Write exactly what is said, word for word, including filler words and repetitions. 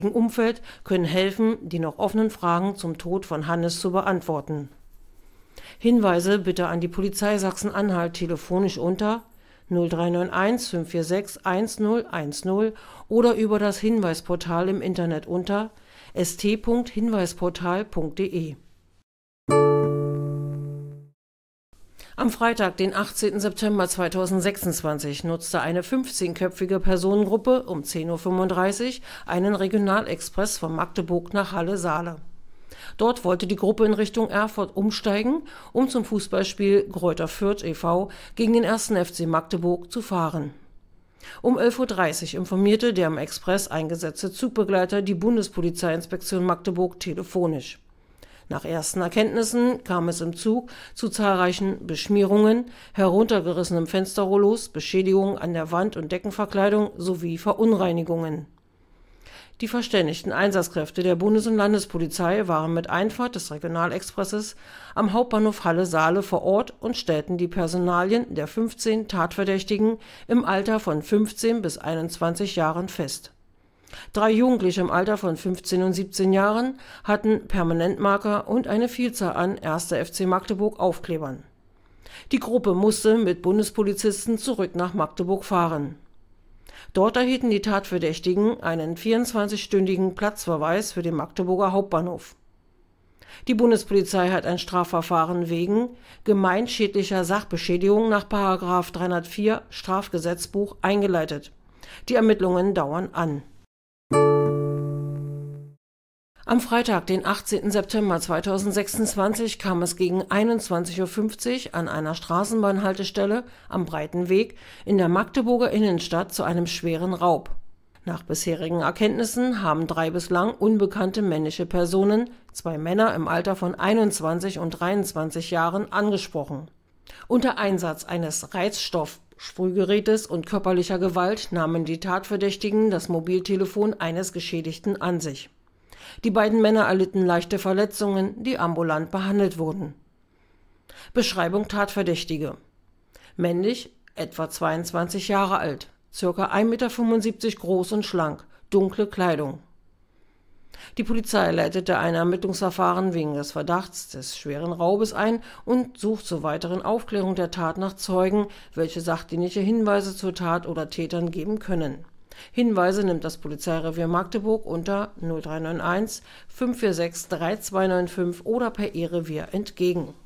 Umfeld können helfen, die noch offenen Fragen zum Tod von Hannes zu beantworten. Hinweise bitte an die Polizei Sachsen-Anhalt telefonisch unter null drei neun eins fünf vier sechs eins null eins null oder über das Hinweisportal im Internet unter s t punkt hinweisportal punkt d e. Am Freitag, den achtzehnten September zweitausendsechsundzwanzig, nutzte eine fünfzehnköpfige Personengruppe um zehn Uhr fünfunddreißig einen Regionalexpress von Magdeburg nach Halle-Saale. Dort wollte die Gruppe in Richtung Erfurt umsteigen, um zum Fußballspiel Greuther Fürth e V gegen den ersten F C Magdeburg zu fahren. Um elf Uhr dreißig informierte der im Express eingesetzte Zugbegleiter die Bundespolizeiinspektion Magdeburg telefonisch. Nach ersten Erkenntnissen kam es im Zug zu zahlreichen Beschmierungen, heruntergerissenem Fensterrollos, Beschädigungen an der Wand- und Deckenverkleidung sowie Verunreinigungen. Die verständigten Einsatzkräfte der Bundes- und Landespolizei waren mit Einfahrt des Regionalexpresses am Hauptbahnhof Halle-Saale vor Ort und stellten die Personalien der fünfzehn Tatverdächtigen im Alter von fünfzehn bis einundzwanzig Jahren fest. Drei Jugendliche im Alter von fünfzehn und siebzehn Jahren hatten Permanentmarker und eine Vielzahl an erster F C Magdeburg Aufklebern. Die Gruppe musste mit Bundespolizisten zurück nach Magdeburg fahren. Dort erhielten die Tatverdächtigen einen vierundzwanzigstündigen Platzverweis für den Magdeburger Hauptbahnhof. Die Bundespolizei hat ein Strafverfahren wegen gemeinschädlicher Sachbeschädigung nach Paragraph dreihundertvier Strafgesetzbuch eingeleitet. Die Ermittlungen dauern an. Am Freitag, den achtzehnten September zweitausendsechsundzwanzig, kam es gegen einundzwanzig Uhr fünfzig an einer Straßenbahnhaltestelle am Breiten Weg in der Magdeburger Innenstadt zu einem schweren Raub. Nach bisherigen Erkenntnissen haben drei bislang unbekannte männliche Personen, zwei Männer im Alter von einundzwanzig und dreiundzwanzig Jahren, angesprochen. Unter Einsatz eines Reizstoffsprühgerätes und körperlicher Gewalt nahmen die Tatverdächtigen das Mobiltelefon eines Geschädigten an sich. Die beiden Männer erlitten leichte Verletzungen, die ambulant behandelt wurden. Beschreibung Tatverdächtige: männlich, etwa zweiundzwanzig Jahre alt, ca. ein Meter fünfundsiebzig groß und schlank, dunkle Kleidung. Die Polizei leitete ein Ermittlungsverfahren wegen des Verdachts des schweren Raubes ein und sucht zur weiteren Aufklärung der Tat nach Zeugen, welche sachdienliche Hinweise zur Tat oder Tätern geben können. Hinweise nimmt das Polizeirevier Magdeburg unter null drei neun eins fünf vier sechs drei zwei neun fünf oder per E-Revier entgegen.